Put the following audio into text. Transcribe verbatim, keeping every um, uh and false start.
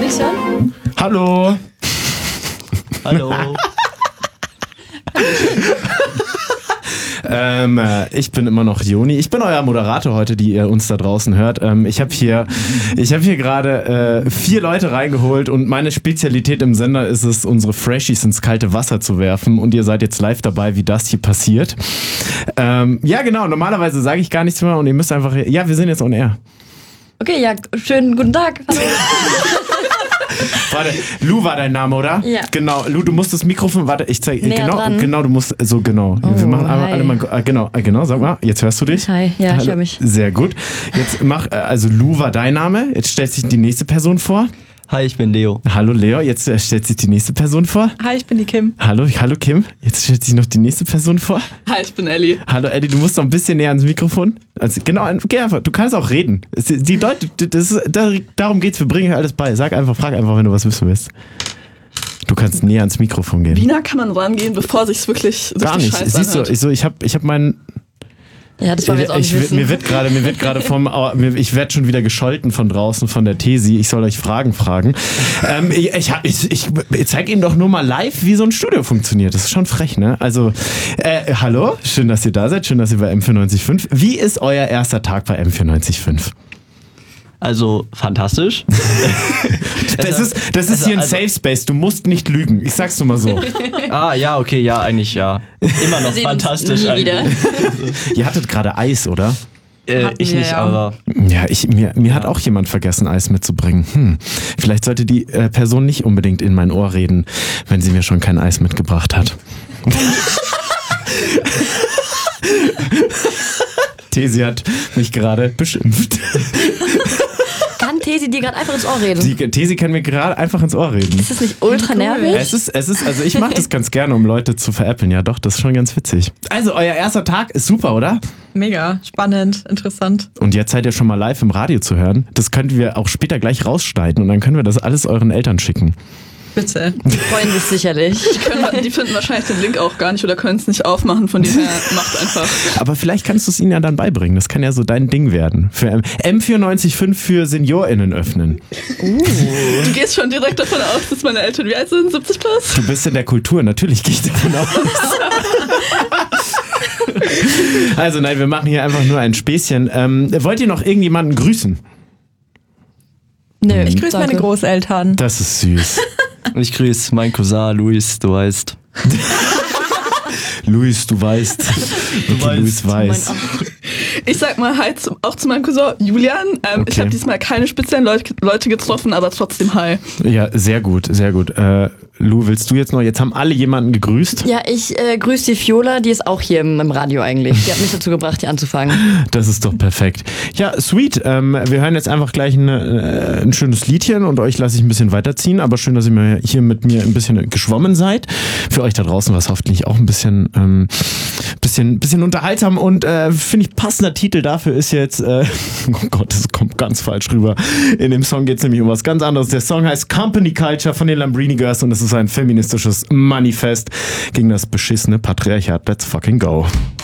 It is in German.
mich hören? Hallo. Hallo. ähm, ich bin immer noch Joni. Ich bin euer Moderator heute, die ihr uns da draußen hört. Ähm, ich habe hier, ich habe hier gerade äh, vier Leute reingeholt und meine Spezialität im Sender ist es, unsere Freshies ins kalte Wasser zu werfen und ihr seid jetzt live dabei, wie das hier passiert. Ähm, ja, genau. Normalerweise sage ich gar nichts mehr und ihr müsst einfach, ja, wir sind jetzt on air. Okay, ja, schönen guten Tag. Hallo. Warte, Lou war dein Name, oder? Ja. Genau, Lou, du musst das Mikrofon, warte, ich zeige, genau, dran. genau, du musst, so genau. Oh, wir machen alle, hi. alle mal, äh, genau, äh, genau, sag mal, jetzt hörst du dich? Hi, ja, Hallo. ich höre mich. Sehr gut. Jetzt mach, äh, also Lou war dein Name, jetzt stellt sich die nächste Person vor. Hi, ich bin Leo. Hallo Leo, jetzt äh, stellt sich die nächste Person vor. Hi, ich bin die Kim. Hallo, hallo Kim, jetzt stellt sich noch die nächste Person vor. Hi, ich bin Ellie. Hallo Eddie, du musst noch ein bisschen näher ans Mikrofon. Also, genau, geh einfach, du kannst auch reden. Es- Die Leute, das ist, da, darum geht's, wir bringen alles bei. Sag einfach, frag einfach, wenn du was wissen willst. Du kannst näher ans Mikrofon gehen. Wie nah kann man rangehen, bevor sich's wirklich Gar richtig nicht. scheiße Siehst du, anhört? ich so, ich habe ich hab meinen. Ja, das wollen wir jetzt auch nicht Ich, wissen. mir wird gerade, mir wird gerade vom, oh, mir- ich werde schon wieder gescholten von draußen von der Tesi. Ich soll euch Fragen fragen. ähm, ich, ich, ich, ich, ich zeige Ihnen doch nur mal live, wie so ein Studio funktioniert. Das ist schon frech, ne? Also, äh, hallo, schön, dass ihr da seid, schön, dass ihr bei M vierundneunzig Komma fünf. Wie ist euer erster Tag bei M vierundneunzig Komma fünf? Also, fantastisch. Das ist, das ist hier ein also- Safe Space. Du musst nicht lügen. Ich sag's nur mal so. Ah, ja, okay, ja, eigentlich ja. Immer noch Wir sehen uns fantastisch nie wieder. eigentlich. Ihr hattet gerade Eis, oder? Äh, Hatten ich wir, nicht, ja. aber Ja, ich, mir, mir hat auch jemand vergessen, Eis mitzubringen. Hm. Vielleicht sollte die äh, Person nicht unbedingt in mein Ohr reden, wenn sie mir schon kein Eis mitgebracht hat. Tesi hat mich gerade beschimpft. Kann Tesi dir gerade einfach ins Ohr reden? Die, Tesi kann mir gerade einfach ins Ohr reden. Ist das nicht ultra nervig? Es ist, es ist, also ich mache das ganz gerne, um Leute zu veräppeln. Ja, doch, das ist schon ganz witzig. Also, euer erster Tag ist super, oder? Mega spannend, interessant. Und jetzt seid ihr schon mal live im Radio zu hören. Das könnten wir auch später gleich rausschneiden und dann können wir das alles euren Eltern schicken. Bitte. Die freuen sich sicherlich. Die, können, die finden wahrscheinlich den Link auch gar nicht oder können es nicht aufmachen, von dem her macht einfach. Aber vielleicht kannst du es ihnen ja dann beibringen. Das kann ja so dein Ding werden. Für M vierundneunzig Komma fünf für SeniorInnen öffnen. Du gehst schon direkt davon aus, dass meine Eltern wie alt sind, siebzig plus? Du bist in der Kultur, natürlich gehe ich davon aus. Also nein, wir machen hier einfach nur ein Späßchen. Ähm, wollt ihr noch irgendjemanden grüßen? Nö, Ich grüße danke. meine Großeltern. Das ist süß. ich grüße meinen Cousin Luis, du weißt. Luis, du weißt. Okay, weißt. Luis weiß. Ich sag mal Hi zu, auch zu meinem Cousin Julian. Ähm, Okay. Ich habe diesmal keine speziellen Leute, Leute getroffen, aber trotzdem Hi. Ja, sehr gut, sehr gut. Äh, Lu, willst du jetzt noch? Jetzt haben alle jemanden gegrüßt. Ja, ich äh, grüße die Fiola, die ist auch hier im, im Radio eigentlich. Die hat mich dazu gebracht, hier anzufangen. Das ist doch perfekt. Ja, sweet. Ähm, wir hören jetzt einfach gleich ein, äh, ein schönes Liedchen und euch lasse ich ein bisschen weiterziehen. Aber schön, dass ihr mir hier mit mir ein bisschen geschwommen seid. Für euch da draußen war es hoffentlich auch ein bisschen, ähm, bisschen, bisschen unterhaltsam. Und äh, finde ich, passender Titel dafür ist jetzt, äh, oh Gott, das kommt ganz falsch rüber. In dem Song geht es nämlich um was ganz anderes. Der Song heißt Company Culture von den Lambrini Girls und es ist ein feministisches Manifest gegen das beschissene Patriarchat. Let's fucking go.